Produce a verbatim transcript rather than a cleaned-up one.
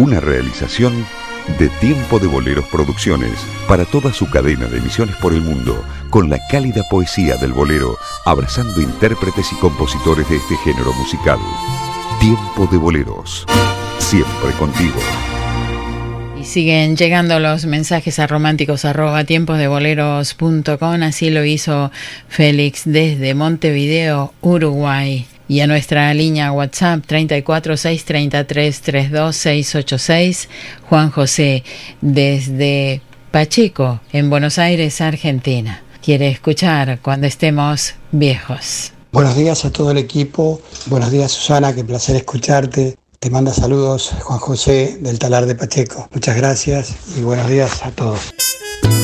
Una realización de Tiempo de Boleros Producciones para toda su cadena de emisiones por el mundo, con la cálida poesía del bolero, abrazando intérpretes y compositores de este género musical. Tiempo de Boleros, siempre contigo. Y siguen llegando los mensajes a románticos arroba tiemposdeboleros punto com. Así lo hizo Félix desde Montevideo, Uruguay. Y a nuestra línea WhatsApp treinta y cuatro, seiscientos treinta y tres, treinta y dos, seiscientos ochenta y seis, Juan José desde Pacheco, en Buenos Aires, Argentina. Quiere escuchar Cuando estemos viejos. Buenos días a todo el equipo. Buenos días, Susana, qué placer escucharte. Te manda saludos Juan José del Talar de Pacheco. Muchas gracias y buenos días a todos.